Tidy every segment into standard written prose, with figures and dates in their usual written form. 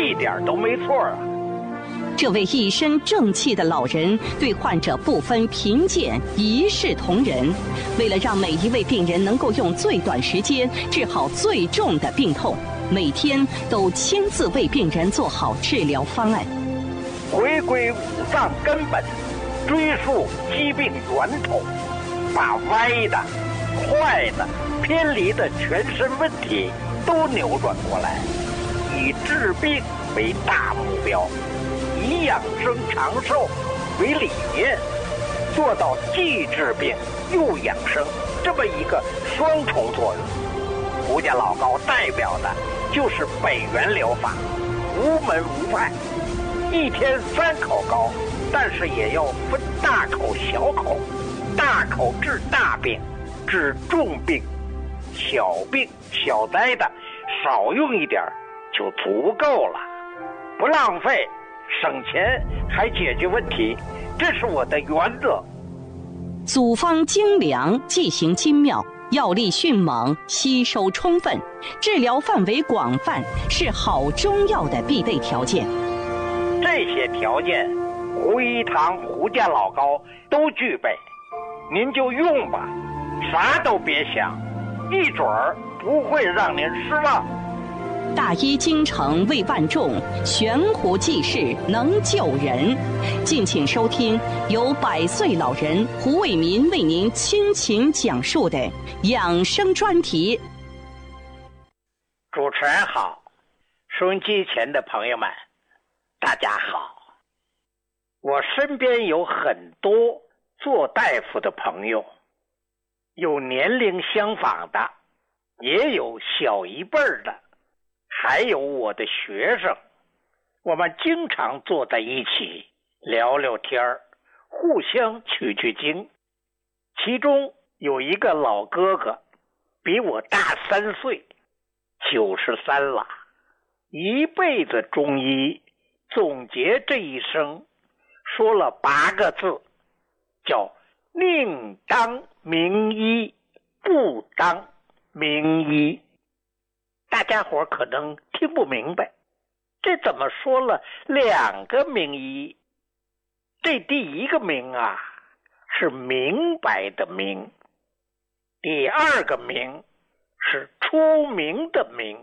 一点都没错啊。 这位一身正气的老人对患者不分贫贱，一视同仁。为了让每一位病人能够用最短时间治好最重的病痛，每天都亲自为病人做好治疗方案。 回归五脏根本，追溯疾病源头，把歪的、坏的、偏离的全身问题都扭转过来，以治病为大目标，以养生长寿为理念，做到既治病又养生这么一个双重作用。胡家老高代表的就是北元疗法，无门无派，一天3口膏，但是也要分大口小口，大口治大病，治重病，小病小灾的少用一点就足够了，不浪费，省钱还解决问题，这是我的原则。 组方精良，剂型精妙，药力迅猛，吸收充分，治疗范围广泛，是好中药的必备条件。 这些条件，胡一堂、胡家老高都具备，您就用吧，啥都别想，一准儿不会让您失望。 大医精诚为万众，悬壶济世能救人。敬请收听由100岁老人胡卫民为您倾情讲述的养生专题。 主持人好，收音机前的朋友们大家好。我身边有很多做大夫的朋友，有年龄相仿的，也有小一辈的，还有我的学生，我们经常坐在一起聊聊天儿，互相取取经。其中有一个老哥哥，比我大3岁，93了，一辈子中医，总结这一生说了8个字，叫宁当名医，不当名医。大家伙可能听不明白，这怎么说了2个名医？这第一个名啊，是明白的明，第2个名是出名的名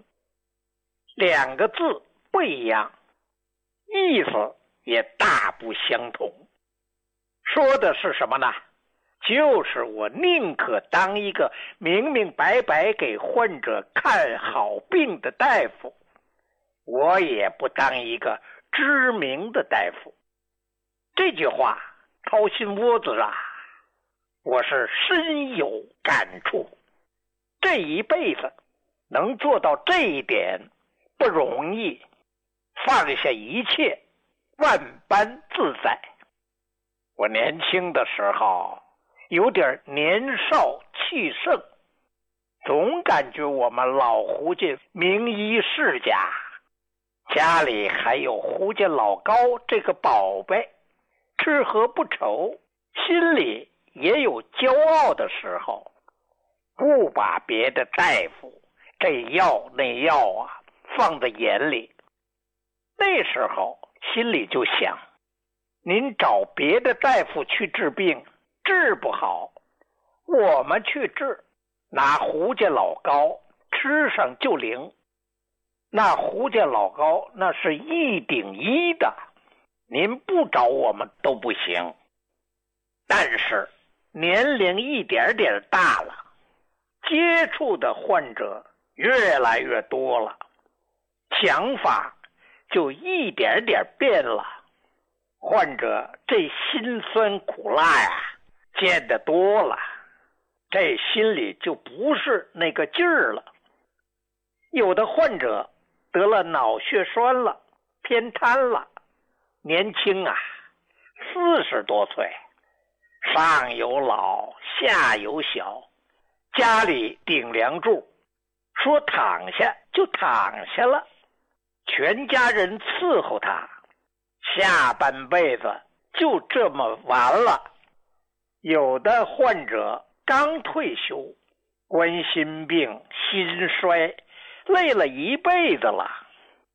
，2个字不一样，意思也大不相同。说的是什么呢？就是我宁可当一个明明白白给患者看好病的大夫，我也不当一个知名的大夫。这句话掏心窝子啊，我是深有感触。这一辈子能做到这一点不容易，放下一切，万般自在。我年轻的时候有点年少气盛，总感觉我们老胡家名医世家，家里还有胡家老高这个宝贝，吃喝不愁，心里也有骄傲的时候，不把别的大夫这药那药啊放在眼里。那时候心里就想，您找别的大夫去治病治不好，我们去治，拿胡家老高吃上就灵。那胡家老高那是1顶1的，您不找我们都不行。但是年龄一点点大了，接触的患者越来越多了，想法就一点点变了。患者这辛酸苦辣呀，见得多了，这心里就不是那个劲儿了。有的患者得了脑血栓了，偏瘫了，年轻啊，40多岁，上有老下有小，家里顶梁柱，说躺下就躺下了，全家人伺候他，下半辈子就这么完了。有的患者刚退休，冠心病、心衰，累了一辈子了，